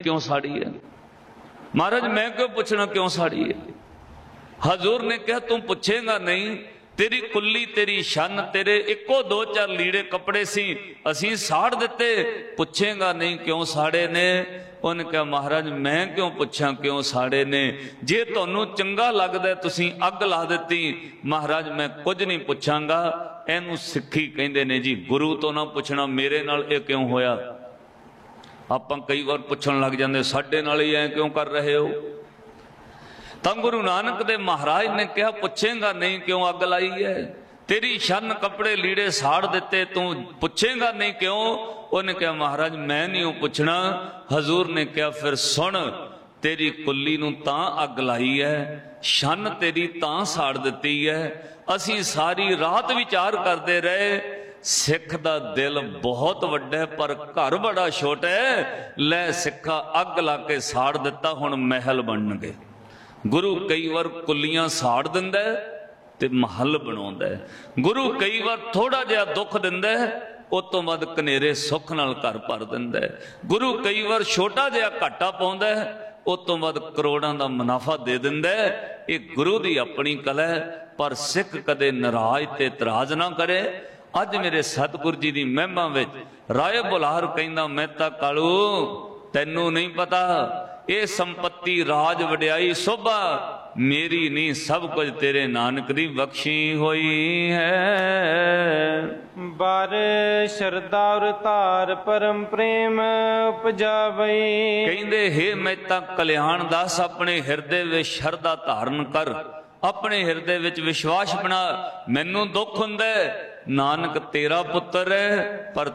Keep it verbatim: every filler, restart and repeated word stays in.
क्यों साड़ी है? महाराज मैं क्यों पूछना क्यों साड़ी है? हजूर ने कहा तू पूछेगा नहीं, तेरी कुल्ली तेरी शन तेरे इको दो चार लीड़े कपड़े सी असी साड़ दिते, पूछेगा नहीं क्यों साड़े ने? उन्हें कहा महाराज मैं क्यों पूछा क्यों साड़े ने? जे तुहानू चंगा लगदा तुसी अग ला दिती, महाराज मैं कुछ नहीं पूछांगा। इहनू सिक्खी कहंदे ने जी, गुरु तो ना पूछना मेरे नाल ये क्यों होया। आपां कई बार पुछण लग जांदे साडे नाल ही ऐ क्यों कर रहे हो। तो गुरु नानक दे महाराज ने कहा पूछेगा नहीं क्यों अग लाई है? तेरी शन कपड़े लीड़े साड़ दिते, तू पूछेगा नहीं क्यों? उन्हें कहा महाराज मैं नहीं पूछना। हजूर ने कहा फिर सुन, तेरी कुल्ली नू तां अग लाई है, शन तेरी तां साड़ दिती है। असी सारी रात विचार करते रहे, सिख दा दिल बहुत वड्डा है पर घर बड़ा छोटा है। लै सिखा अग ला के साड़ दिता, हुण महल बन गए। गुरु कई बार कुल्लियां साड़ दिंदा है ते महल बनाउंदा है। गुरु कई बार थोड़ा जिहा दुख दिंदा है, उस तो बाद कनेरे सुख नाल घर भर दिंदा है। गुरु कई बार छोटा जिहा घाटा पाउंदा है, उस तो बाद करोड़ां दा मुनाफा दे दिंदा है। ये गुरु दी अपनी कला है, पर सिख कदे नाराज ते इतराज ना करे। अज मेरे सतगुरु जी दी महिमा विच राय बुलार कहंदा, मैं तां कालू तैनू नहीं पता, ये संपत्ति राज वड्याई शोभा मेरी नहीं, सब कुछ तेरे नानक दी बख्शी हुई है। बार शरदा और तार परम प्रेम उपजावई। कहंदे हे मैं तां कल्याण दास अपने हिरदे विच शरदा धारण कर, अपने हिरदे विच विश्वास बना। मैनू दुख हुंदा नानक तेरा पुत्र है पर